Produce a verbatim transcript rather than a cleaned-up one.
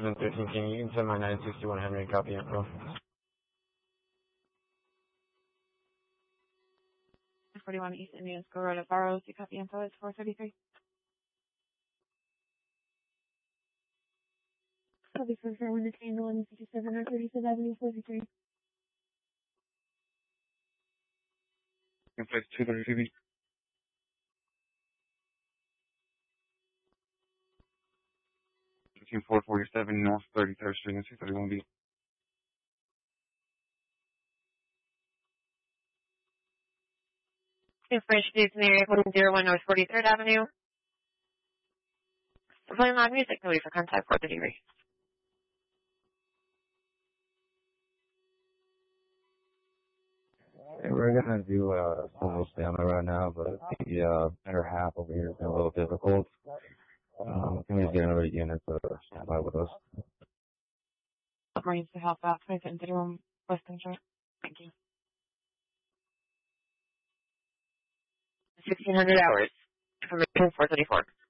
seven thirteen King, you can send my nine sixty-one Henry copy info. forty-one East Indian School Road at Barrows, the copy info is four thirty-three. Copy for four one to Tango one fifty-seven or thirty-fifth Avenue, forty-three. In place two thirty-two B. four forty-seven North thirty-third Street and two thirty-one B. Information due to the area code zero one North forty-third Avenue. Playing loud music, no for contact for delivery. Hey, we're gonna do uh single family right now, but the uh better half over here has been a little difficult. Um, can we just get another unit to stand by with us? Marines to help out, please enter the room, Western Shore. Thank you. sixteen hundred hours. Information four thirty-four.